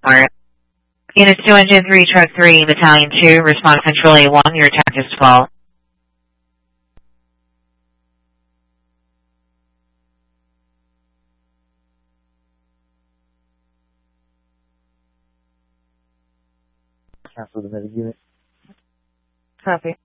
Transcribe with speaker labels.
Speaker 1: Alright. Unit 2 Engine 3 Truck 3 Battalion 2 Response Control A1, your attack is 12.
Speaker 2: Cancel the medic unit.
Speaker 1: Copy.